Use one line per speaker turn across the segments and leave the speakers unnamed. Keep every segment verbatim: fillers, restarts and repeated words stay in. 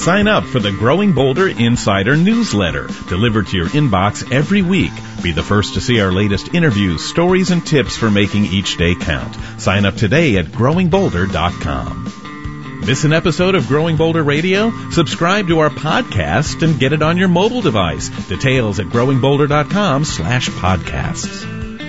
Sign up for the Growing Boulder Insider newsletter, delivered to your inbox every week. Be the first to see our latest interviews, stories, and tips for making each day count. Sign up today at growing boulder dot com. Miss an episode of Growing Boulder Radio? Subscribe to our podcast and get it on your mobile device. Details at growing boulder dot com slash podcasts.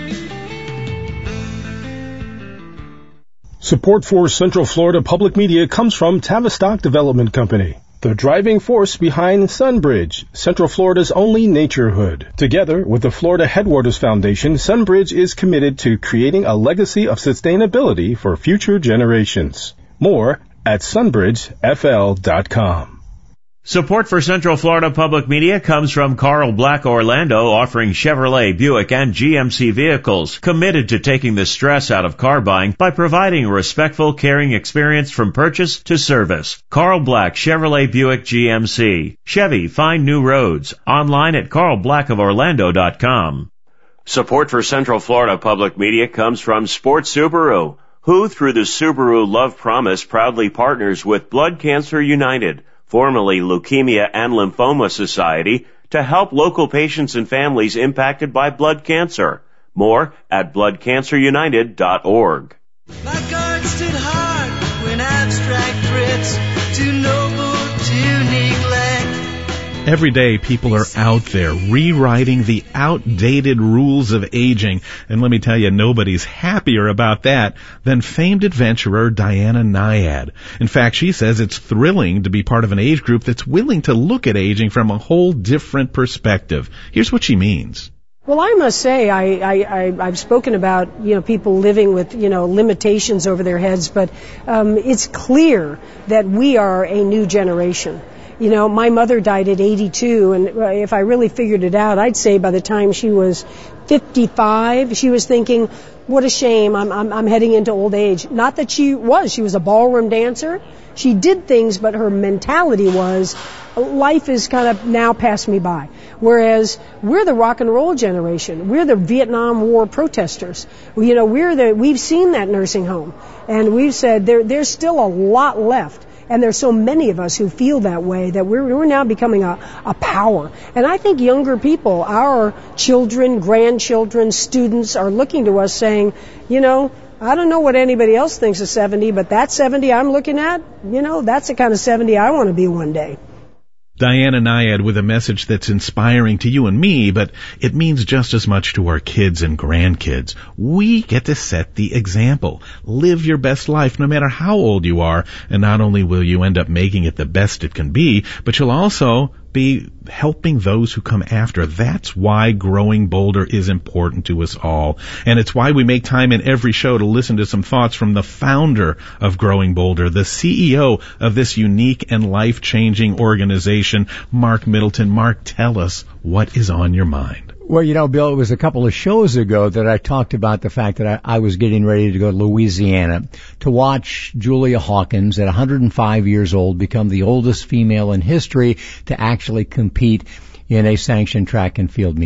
Support for Central Florida Public Media comes from Tavistock Development Company, the driving force behind Sunbridge, Central Florida's only naturehood. Together with the Florida Headwaters Foundation, Sunbridge is committed to creating a legacy of sustainability for future generations. More at sunbridge f l dot com.
Support for Central Florida Public Media comes from Carl Black Orlando, offering Chevrolet, Buick, and G M C vehicles, committed to taking the stress out of car buying by providing a respectful, caring experience from purchase to service. Carl Black, Chevrolet, Buick, G M C. Chevy, find new roads. Online at carl black of orlando dot com. Support for Central Florida Public Media comes from Sports Subaru, who, through the Subaru Love Promise, proudly partners with Blood Cancer United, formerly Leukemia and Lymphoma Society, to help local patients and families impacted by blood cancer. More at blood cancer united dot org.
My guard stood hard when abstract threats too noble to neglect.
Every day, people are out there rewriting the outdated rules of aging. And let me tell you, nobody's happier about that than famed adventurer Diana Nyad. In fact, she says it's thrilling to be part of an age group that's willing to look at aging from a whole different perspective. Here's what she means.
Well, I must say, I, I, I, I've spoken about, you know, people living with, you know, limitations over their heads, but um, it's clear that we are a new generation. You know, my mother died at eighty-two, and if I really figured it out, I'd say by the time she was fifty-five, she was thinking, what a shame, I'm, I'm, I'm heading into old age. Not that she was. She was a ballroom dancer. She did things, but her mentality was, life is kind of now passed me by. Whereas we're the rock and roll generation. We're the Vietnam War protesters. You know, we're the, we've seen that nursing home, and we've said there, there's still a lot left. And there's so many of us who feel that way that we're, we're now becoming a, a power. And I think younger people, our children, grandchildren, students are looking to us saying, you know, I don't know what anybody else thinks of seventy, but that seventy I'm looking at, you know, that's the kind of seventy I want to be one day.
Diana Nyad with a message that's inspiring to you and me, but it means just as much to our kids and grandkids. We get to set the example. Live your best life no matter how old you are, and not only will you end up making it the best it can be, but you'll also be helping those who come after. That's why Growing Boulder is important to us all. And it's why we make time in every show to listen to some thoughts from the founder of Growing Boulder, the C E O of this unique and life-changing organization, Mark Middleton. Mark, tell us what is on your mind.
Well, you know, Bill, it was a couple of shows ago that I talked about the fact that I, I was getting ready to go to Louisiana to watch Julia Hawkins at one hundred five years old become the oldest female in history to actually compete in a sanctioned track and field meet.